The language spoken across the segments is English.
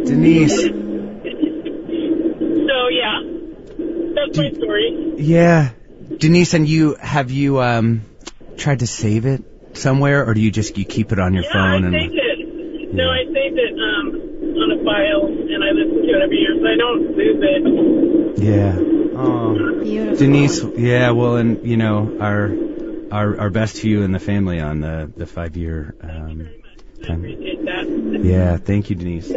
Denise. So, yeah, that's my story. Yeah. Denise, and have you tried to save it somewhere, or do you keep it on your phone? I saved it. Yeah. No, I saved it on a file, and I listen to it every year, so I don't lose it. Yeah. Oh, beautiful. Denise. Yeah. Well, and our best to you and the family on the 5-year time. I appreciate that. Yeah. Thank you, Denise.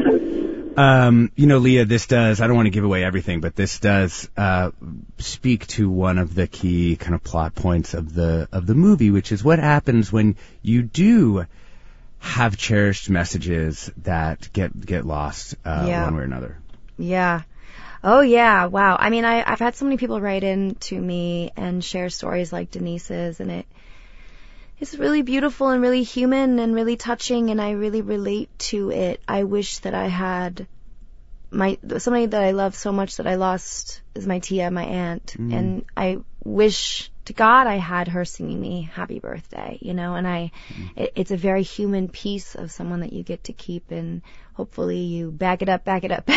Leah, this does, I don't want to give away everything, but this does speak to one of the key kind of plot points of the movie, which is what happens when you do have cherished messages that get lost one way or another. Yeah. Oh, yeah. Wow. I mean, I've had so many people write in to me and share stories like Denise's, and it's really beautiful and really human and really touching, and I really relate to it. I wish that I had somebody that I love so much that I lost is my Tia, my aunt, and I wish to God I had her singing me happy birthday, and it's a very human piece of someone that you get to keep, and hopefully you back it up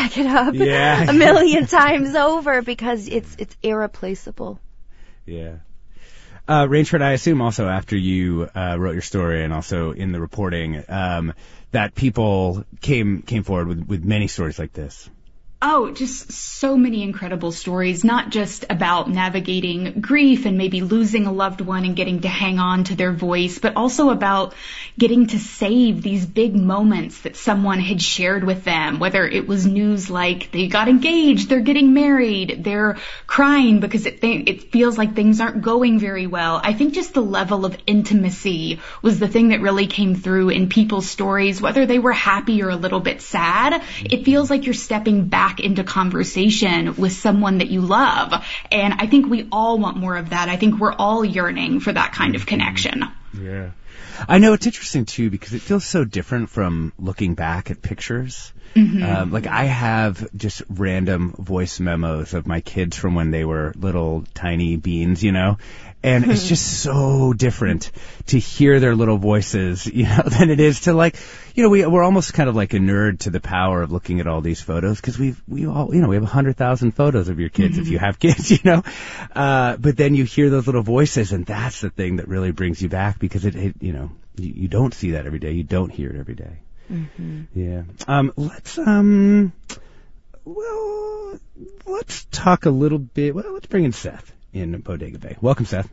a million times over, because it's irreplaceable. Yeah. Rainford, I assume also after you wrote your story and also in the reporting that people came forward with many stories like this. Oh, just so many incredible stories, not just about navigating grief and maybe losing a loved one and getting to hang on to their voice, but also about getting to save these big moments that someone had shared with them, whether it was news like they got engaged, they're getting married, they're crying because it feels like things aren't going very well. I think just the level of intimacy was the thing that really came through in people's stories, whether they were happy or a little bit sad. It feels like you're stepping back into conversation with someone that you love. And I think we all want more of that. I think we're all yearning for that kind of connection. Yeah. I know it's interesting too, because it feels so different from looking back at pictures. Mm-hmm. Like I have just random voice memos of my kids from when they were little tiny beans, and it's just so different to hear their little voices, than it is to we're almost kind of like a nerd to the power of looking at all these photos, because we all, we have 100,000 photos of your kids if you have kids, but then you hear those little voices, and that's the thing that really brings you back, because you don't see that every day. You don't hear it every day. Mm-hmm. Yeah. Let's talk a little bit. Well, let's bring in Seth in Bodega Bay. Welcome, Seth.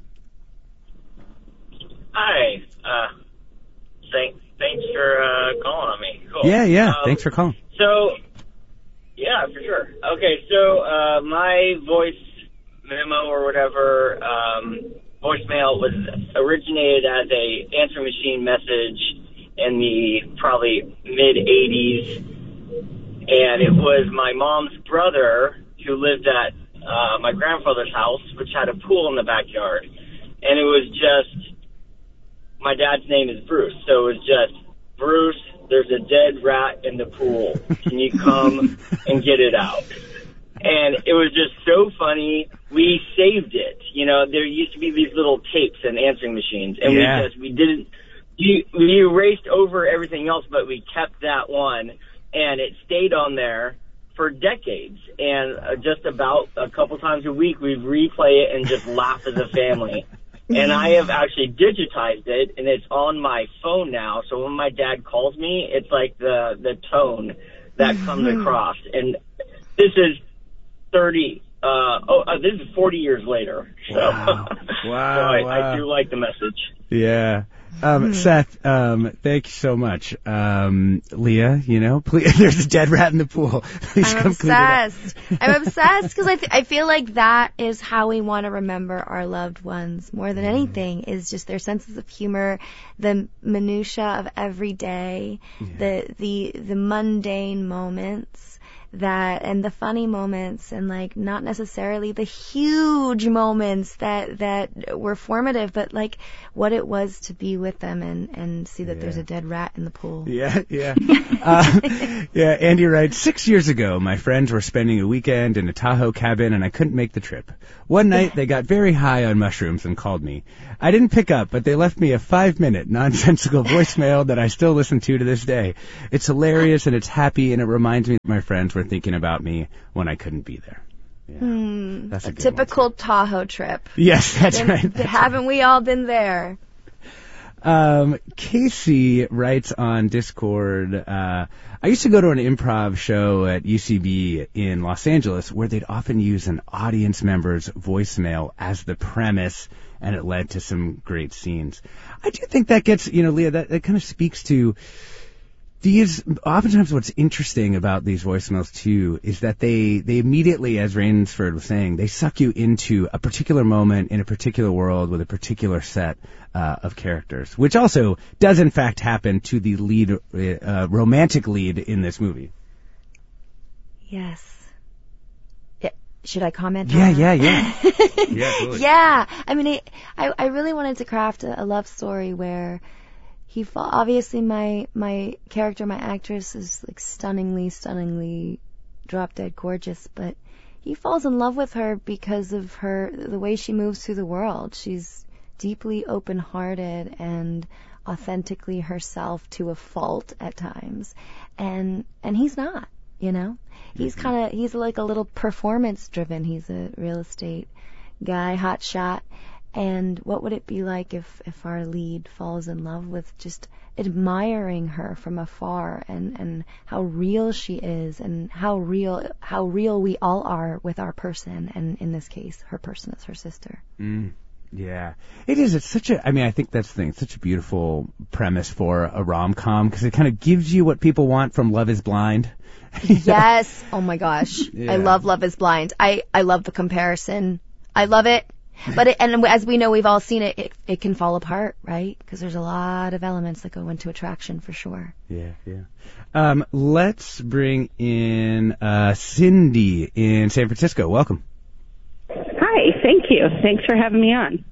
Hi. Thanks for calling on me. Cool. Yeah. Thanks for calling. So, yeah, for sure. Okay, so my voice memo or whatever, voicemail was originated as a answering machine message in the probably mid-'80s, and it was my mom's brother who lived at my grandfather's house, which had a pool in the backyard, and it was just, my dad's name is Bruce, so it was just, Bruce, there's a dead rat in the pool, can you come and get it out? And it was just so funny. We saved it. There used to be these little tapes in answering machines, and we erased over everything else, but we kept that one, and it stayed on there for decades. And just about a couple times a week, we'd replay it and just laugh as a family. And I have actually digitized it, and it's on my phone now. So when my dad calls me, it's like the tone that comes across. And this is 40 years later. So, Wow. So I do like the message. Yeah. Seth, thank you so much. Leah, please, there's a dead rat in the pool. Please I'm obsessed. I'm obsessed because I feel like that is how we want to remember our loved ones more than anything, is just their senses of humor, the minutia of every day, the mundane moments that, and the funny moments, and like not necessarily the huge moments that were formative, but like what it was to be with them and see that there's a dead rat in the pool. Yeah. Andy writes, 6 years ago, my friends were spending a weekend in a Tahoe cabin and I couldn't make the trip. One night they got very high on mushrooms and called me. I didn't pick up, but they left me a 5-minute nonsensical voicemail that I still listen to this day. It's hilarious and it's happy, and it reminds me that my friends were thinking about me when I couldn't be there. Yeah, that's a good typical one. Tahoe trip. Yes, that's right. Haven't we all been there? Casey writes on Discord, I used to go to an improv show at UCB in Los Angeles where they'd often use an audience member's voicemail as the premise, and it led to some great scenes. I do think that gets, Leah, that kind of speaks to these. Oftentimes what's interesting about these voicemails too is that they immediately, as Rainsford was saying, they suck you into a particular moment in a particular world with a particular set of characters, which also does in fact happen to the lead, romantic lead in this movie. Yes. Should I comment? Yeah. Yeah, Absolutely. Yeah. I mean, I really wanted to craft a love story where obviously my character, my actress, is like stunningly drop dead gorgeous, but he falls in love with her because of the way she moves through the world. She's deeply open-hearted and authentically herself to a fault at times, and he's not. He's like a little performance driven. He's a real estate guy, hot shot. And what would it be like if our lead falls in love with just admiring her from afar, and how real she is, and how real we all are with our person, and in this case, her person is her sister. Yeah, it is. It's I think that's the thing. It's such a beautiful premise for a rom-com because it kind of gives you what people want from Love is Blind. Yes. Oh my gosh. Yeah. I love Love is Blind. I love the comparison. I love it. But and as we know, we've all seen it, it can fall apart, right? Because there's a lot of elements that go into attraction for sure. Yeah. Let's bring in Cindy in San Francisco. Welcome. Hi, thank you. Thanks for having me on.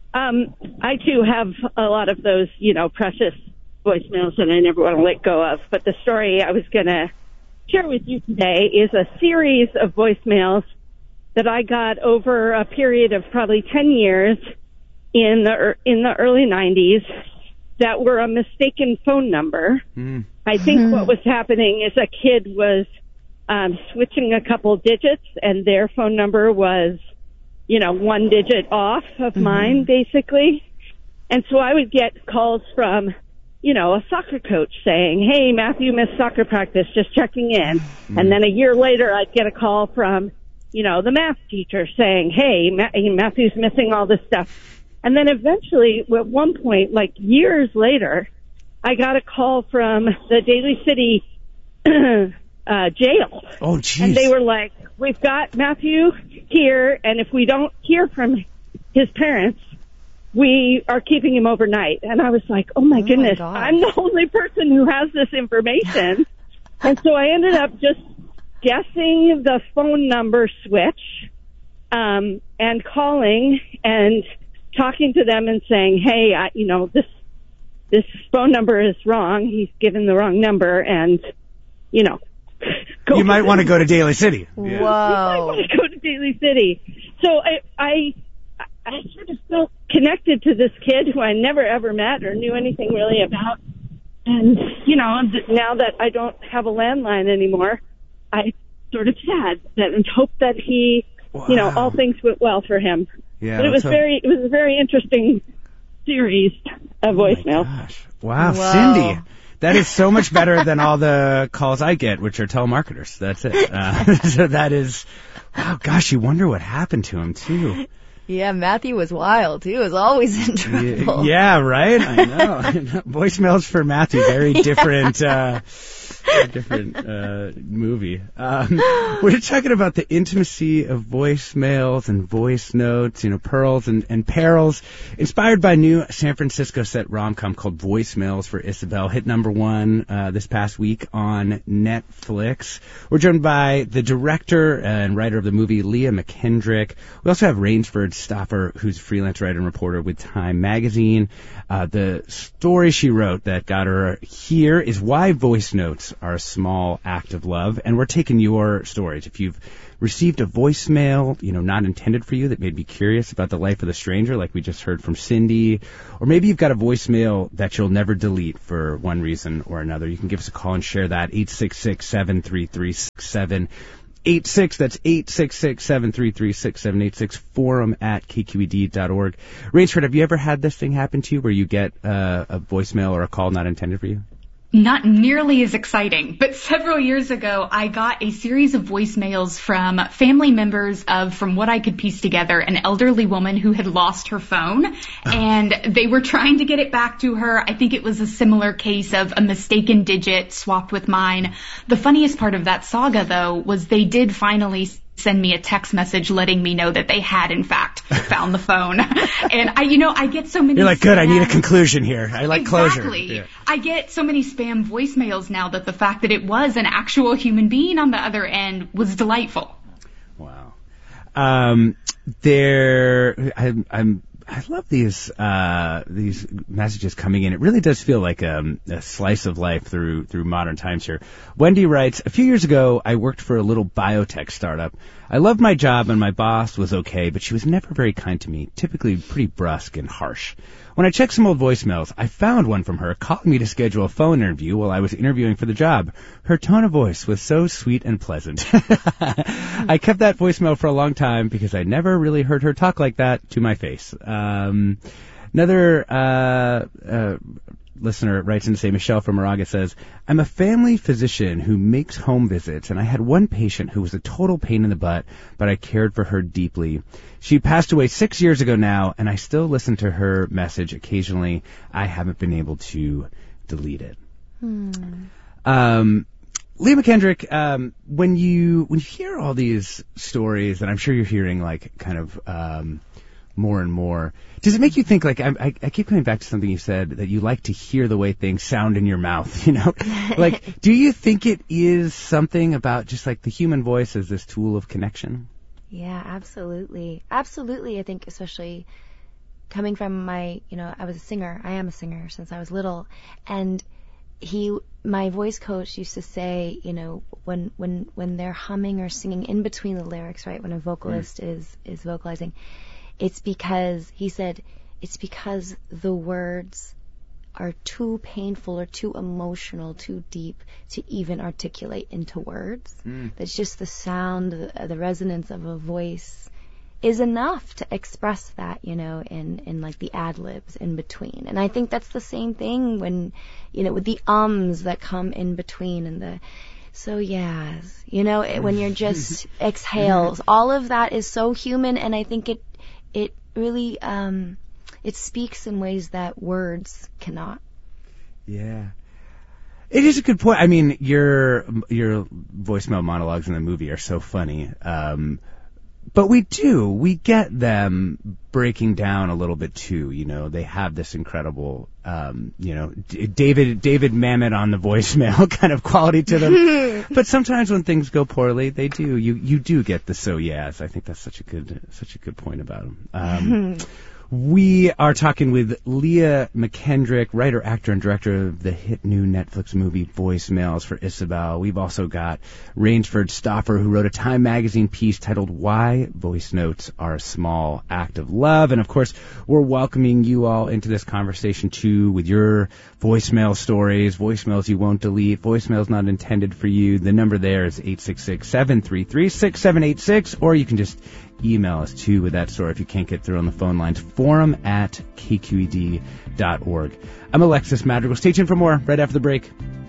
I too have a lot of those, precious voicemails that I never want to let go of. But the story I was going to share with you today is a series of voicemails that I got over a period of probably 10 years in the early 90s that were a mistaken phone number. I think what was happening is a kid was switching a couple digits, and their phone number was, one digit off of mine, basically. And so I would get calls from, a soccer coach saying, "Hey, Matthew missed soccer practice, just checking in." And then a year later, I'd get a call from, the math teacher saying, "Hey, Matthew's missing all this stuff." And then eventually, at one point, like years later, I got a call from the Daly City jail. Oh, geez. And they were like, "We've got Matthew here, and if we don't hear from his parents, we are keeping him overnight." And I was like, oh my goodness, I'm the only person who has this information. And so I ended up just guessing the phone number switch, and calling and talking to them and saying, "Hey, this phone number is wrong. He's given the wrong number, and, you might want to go to Daly City." Whoa. You might want to go to Daly City. So I sort of felt connected to this kid who I never ever met or knew anything really about. And, now that I don't have a landline anymore, I sort of sad and hope that he, all things went well for him. Yeah, but it was a very interesting series of voicemails. Gosh. Wow, Whoa. Cindy. That is so much better than all the calls I get, which are telemarketers. That's it. So that is, wow, gosh, you wonder what happened to him, too. Yeah, Matthew was wild. He was always in trouble. Yeah, right? I know. Voicemails for Matthew, very different movie. We're talking about the intimacy of voicemails and voice notes, pearls and perils, inspired by a new San Francisco set rom-com called Voicemails for Isabel, hit #1 this past week on Netflix. We're joined by the director and writer of the movie, Leah McKendrick. We also have Rainsford Stoffer, who's a freelance writer and reporter with Time Magazine. The story she wrote that got her here is why voice notes are a small act of love. And we're taking your stories. If you've received a voicemail, not intended for you that made me curious about the life of the stranger, like we just heard from Cindy, or maybe you've got a voicemail that you'll never delete for one reason or another, you can give us a call and share that. 866-733-6786. That's 866-733-6786. forum@kqed.org. Rainsford, have you ever had this thing happen to you where you get a voicemail or a call not intended for you? Not nearly as exciting, but several years ago, I got a series of voicemails from family members of, from what I could piece together, an elderly woman who had lost her phone, and they were trying to get it back to her. I think it was a similar case of a mistaken digit swapped with mine. The funniest part of that saga, though, was they did finally send me a text message letting me know that they had, in fact, found the phone. And I get so many. You're like, good, I need a conclusion here. I like closure. Exactly. Yeah. I get so many spam voicemails now that the fact that it was an actual human being on the other end was delightful. Wow. I love these messages coming in. It really does feel like a slice of life through modern times here. Wendy writes, a few years ago, I worked for a little biotech startup. I loved my job and my boss was okay, but she was never very kind to me, typically pretty brusque and harsh. When I checked some old voicemails, I found one from her calling me to schedule a phone interview while I was interviewing for the job. Her tone of voice was so sweet and pleasant. I kept that voicemail for a long time because I never really heard her talk like that to my face. Another listener writes in to say, Michelle from Moraga says, I'm a family physician who makes home visits, and I had one patient who was a total pain in the butt, but I cared for her deeply. She passed away 6 years ago now, and I still listen to her message occasionally. I haven't been able to delete it. Leah McKendrick, when you hear all these stories, and I'm sure you're hearing more and more, does it make you think, I keep coming back to something you said, that you like to hear the way things sound in your mouth, do you think it is something about just the human voice as this tool of connection? Yeah, absolutely. Absolutely. I think especially coming from I was a singer. I am a singer since I was little. And my voice coach used to say, when they're humming or singing in between the lyrics, right, when a vocalist is vocalizing, it's because the words are too painful or too emotional, too deep to even articulate into words. That's just the sound, the resonance of a voice is enough to express that, in the ad-libs in between. And I think that's the same thing when, with the ums that come in between and the, so yes, when you're just exhales, all of that is so human, and I think it really, it speaks in ways that words cannot. Yeah. It is a good point. I mean, your voicemail monologues in the movie are so funny. But we get them breaking down a little bit too, they have this incredible, David Mamet on the voicemail kind of quality to them. But sometimes when things go poorly, they do. You do get the so yes. I think that's such a good point about them. We are talking with Leah McKendrick, writer, actor, and director of the hit new Netflix movie Voicemails for Isabel. We've also got Rainsford Stoffer, who wrote a Time Magazine piece titled Why Voice Notes Are a Small Act of Love. And, of course, we're welcoming you all into this conversation, too, with your voicemail stories, voicemails you won't delete, voicemails not intended for you. The number there is 866-733-6786, or you can just email us, too, with that story if you can't get through on the phone lines. forum@kqed.org. I'm Alexis Madrigal. Stay tuned for more right after the break.